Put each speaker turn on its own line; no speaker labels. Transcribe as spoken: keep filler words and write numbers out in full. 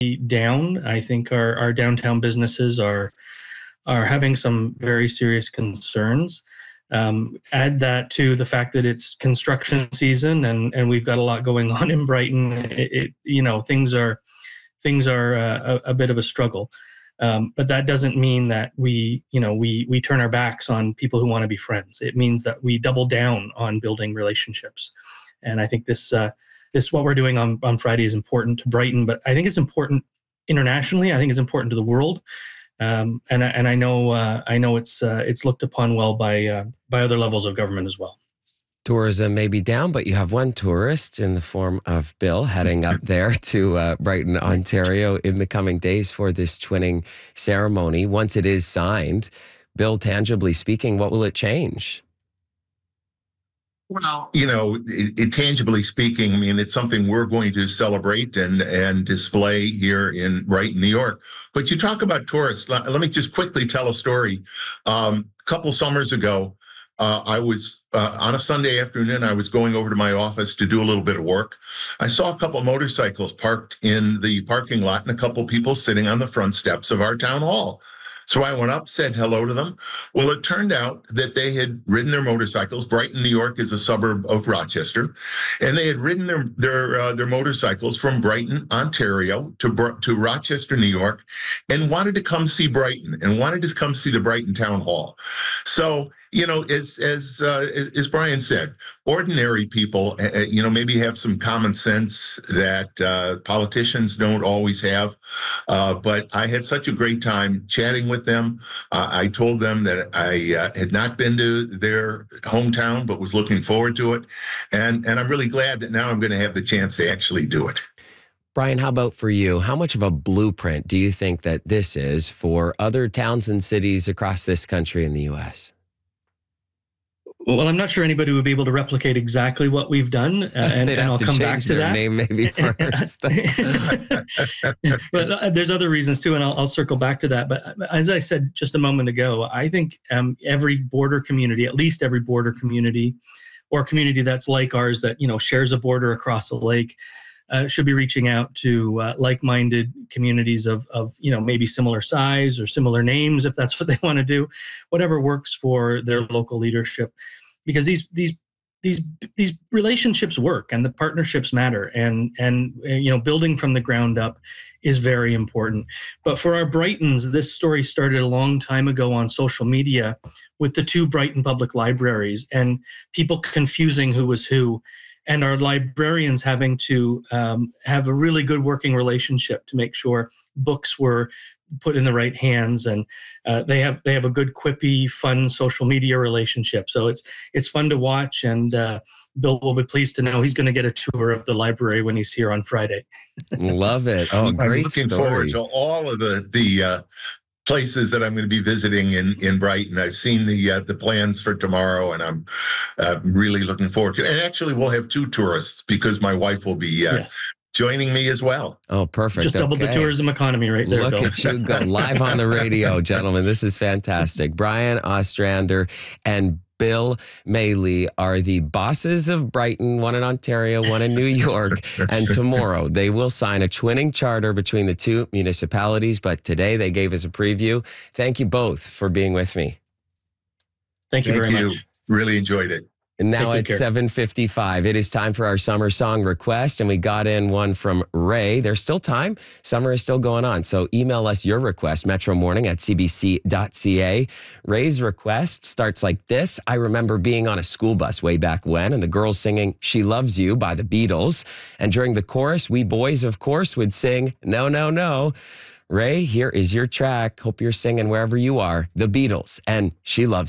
down. I think our, our downtown businesses are are having some very serious concerns. Um, add that to the fact that it's construction season and, and we've got a lot going on in Brighton. It, it you know things are things are uh, a, a bit of a struggle, um, but that doesn't mean that we you know we we turn our backs on people who want to be friends. It means that we double down on building relationships, and I think this uh, this what we're doing on on Friday is important to Brighton, but I think it's important internationally. I think it's important to the world. Um, and and I know uh, I know it's uh, it's looked upon well by uh, by other levels of government as well.
Tourism may be down, but you have one tourist in the form of Bill heading up there to uh, Brighton, Ontario in the coming days for this twinning ceremony. Once it is signed, Bill, tangibly speaking, what will it change?
Well, you know, it, it, tangibly speaking, I mean, it's something we're going to celebrate and and display here in Brighton, New York. But you talk about tourists. Let, let me just quickly tell a story. Um, a couple summers ago, uh, I was uh, on a Sunday afternoon. I was going over to my office to do a little bit of work. I saw a couple motorcycles parked in the parking lot and a couple people sitting on the front steps of our town hall. So I went up, said hello to them. Well, it turned out that they had ridden their motorcycles. Brighton, New York is a suburb of Rochester. And they had ridden their their uh, their motorcycles from Brighton, Ontario to, to Rochester, New York, and wanted to come see Brighton and wanted to come see the Brighton Town Hall. So, you know, as as uh, as Brian said, ordinary people, uh, you know, maybe have some common sense that uh, politicians don't always have. Uh, but I had such a great time chatting with them. Uh, I told them that I uh, had not been to their hometown, but was looking forward to it. And, and I'm really glad that now I'm going to have the chance to actually do it.
Brian, how about for you? How much of a blueprint do you think that this is for other towns and cities across this country in the U S?
Well, I'm not sure anybody would be able to replicate exactly what we've done, uh, and, and I'll come back to
their
that.
Name maybe first.
But uh, there's other reasons too, and I'll, I'll circle back to that. But as I said just a moment ago, I think um, every border community, at least every border community, or community that's like ours that you know shares a border across a lake, uh, should be reaching out to uh, like-minded communities of of you know maybe similar size or similar names if that's what they want to do, whatever works for their local leadership. Because these these these these relationships work and the partnerships matter, and and you know building from the ground up is very important. But for our Brightons, this story started a long time ago on social media with the two Brighton public libraries and people confusing who was who, and our librarians having to um, have a really good working relationship to make sure books were put in the right hands, and uh, they have they have a good, quippy, fun social media relationship. So it's it's fun to watch, and uh, Bill will be pleased to know he's going to get a tour of the library when he's here on Friday.
Love it! Oh, great
I'm looking
story.
forward to all of the the uh, places that I'm going to be visiting in in Brighton. I've seen the uh, the plans for tomorrow, and I'm uh, really looking forward to it. And actually, we'll have two tourists because my wife will be. Uh, yes. Joining me as well.
Oh, perfect.
Just doubled
okay.
the tourism economy right there,
Look
Bill.
at you go live on the radio, gentlemen. This is fantastic. Brian Ostrander and Bill Maley are the bosses of Brighton, one in Ontario, one in New York. And tomorrow they will sign a twinning charter between the two municipalities. But today they gave us a preview. Thank you both for being with me.
Thank you
Thank
very
you.
much.
Really enjoyed it.
And now
Take
at seven fifty-five, it is time for our summer song request. And we got in one from Ray. There's still time. Summer is still going on. So email us your request, metro morning at c b c dot c a. Ray's request starts like this. I remember being on a school bus way back when, and the girls singing She Loves You by the Beatles. And during the chorus, we boys, of course, would sing No, No, No. Ray, here is your track. Hope you're singing wherever you are. The Beatles and She Loves You.